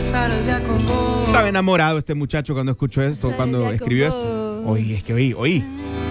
Estaba enamorado este muchacho cuando escuchó esto, cuando escribió esto. Oí, es que oí.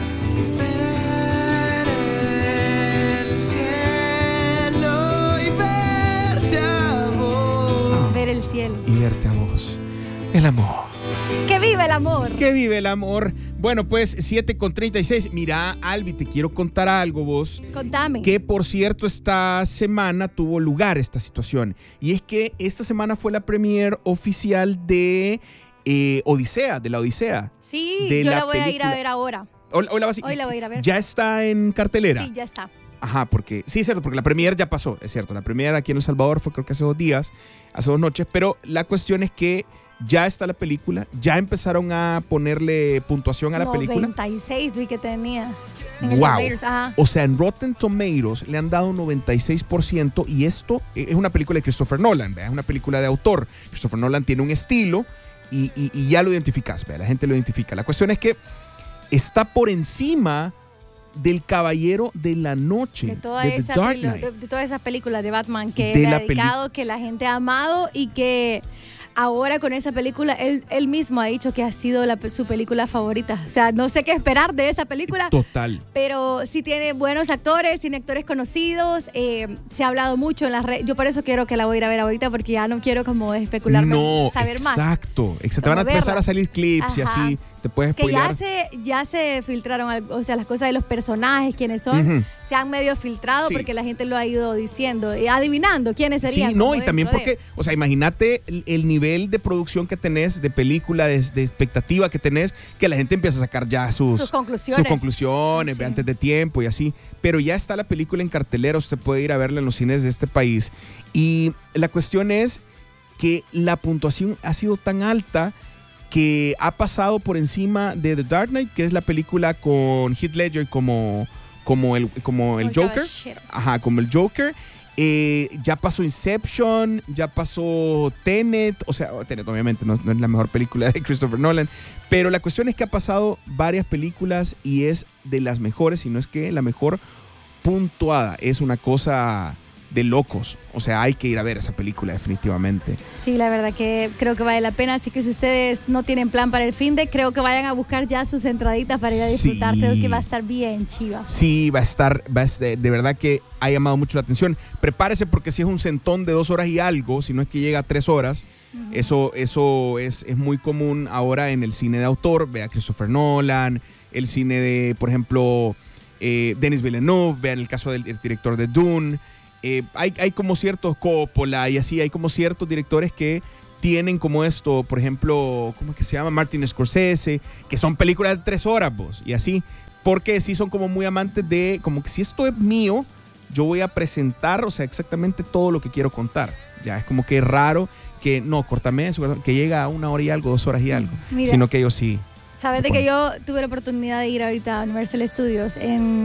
Ver el cielo y verte a vos. El amor. ¡Que vive el amor! ¡Que vive el amor! Bueno, pues 7:36. Mira, Albi, te quiero contar algo vos. Contame. Que por cierto, esta semana tuvo lugar esta situación. Y es que esta semana fue la premier oficial de Odisea, de la Odisea. Sí, yo la voy a ir a ver ahora. Hoy la voy a ir a ver. ¿Ya está en cartelera? Sí, ya está. Ajá, porque sí, es cierto, porque la premier ya pasó, es cierto. La premier aquí en El Salvador fue creo que hace 2 días, hace 2 noches, pero la cuestión es que ya está la película, ya empezaron a ponerle puntuación a la película. 96 vi que tenía en el wow. Tomatoes, ajá. O sea, en Rotten Tomatoes le han dado 96% y esto es una película de Christopher Nolan, ¿verdad? Es una película de autor. Christopher Nolan tiene un estilo y ya lo identificas, ¿verdad? La gente lo identifica. La cuestión es que está por encima del Caballero de la Noche, de todas esas películas de Batman que él ha dedicado, que la gente ha amado y que ahora con esa película él mismo ha dicho que ha sido su película favorita. O sea, no sé qué esperar de esa película. Total. Pero sí tiene buenos actores, tiene actores conocidos. Se ha hablado mucho en las redes. Yo por eso quiero que la voy a ir a ver ahorita porque ya no quiero como especular, saber más. Exacto. Te van a empezar a salir clips. Ajá. Y así te puedes spoilear. Que ya se filtraron, o sea, las cosas de los personajes, quiénes son, se han medio filtrado porque la gente lo ha ido diciendo y adivinando quiénes serían. Sí, no, y también porque, o sea, imagínate el nivel de producción que tenés, de película, de expectativa que tenés, que la gente empieza a sacar ya sus conclusiones sí. Antes de tiempo y así. Pero ya está la película en cartelera, se puede ir a verla en los cines de este país. Y la cuestión es que la puntuación ha sido tan alta que ha pasado por encima de The Dark Knight, que es la película con Heath Ledger como el Joker. Ajá, como el Joker. Ya pasó Inception, ya pasó Tenet, o sea, Tenet obviamente no es la mejor película de Christopher Nolan, pero la cuestión es que ha pasado varias películas y es de las mejores, si no es que la mejor puntuada. Es una cosa de locos, o sea, hay que ir a ver esa película definitivamente. Sí, la verdad que creo que vale la pena, así que si ustedes no tienen plan para el finde, creo que vayan a buscar ya sus entraditas para ir a disfrutar. Sí. Creo que va a estar bien chiva. Sí, va a estar, de verdad que ha llamado mucho la atención. Prepárese porque si es un sentón de 2 horas y algo, si no es que llega a 3 horas, eso es muy común ahora en el cine de autor. Vea Christopher Nolan, el cine de, por ejemplo, Denis Villeneuve, vean el caso del director de Dune. Hay como ciertos Coppola y así, hay como ciertos directores que tienen como esto, por ejemplo, ¿cómo es que se llama? Martin Scorsese, que son películas de 3 horas, vos, y así, porque sí son como muy amantes de, como que si esto es mío, yo voy a presentar, o sea, exactamente todo lo que quiero contar. Ya es como que es raro que, no, córtame eso, que llega a 1 hora y algo, 2 horas y algo, sino que ellos sí. Sabes de que yo tuve la oportunidad de ir ahorita a Universal Studios en